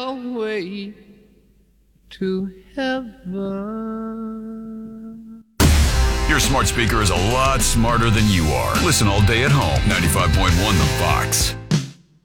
away to heaven. Your smart speaker is a lot smarter than you are. Listen all day at home. 95.1 The Fox.